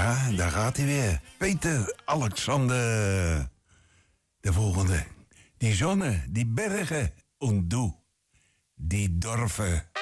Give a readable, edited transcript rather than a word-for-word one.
Ja, daar gaat hij weer. Peter Alexander. De volgende. Die zonne, die bergen en du. Die dorven